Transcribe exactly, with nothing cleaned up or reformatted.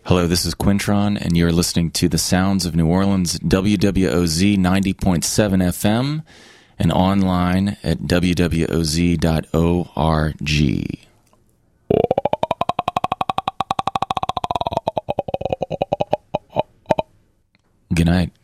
Hello, this is Quintron, and you're listening to the Sounds of New Orleans, W W O Z ninety point seven F M, and online at W W O Z dot org. Good night.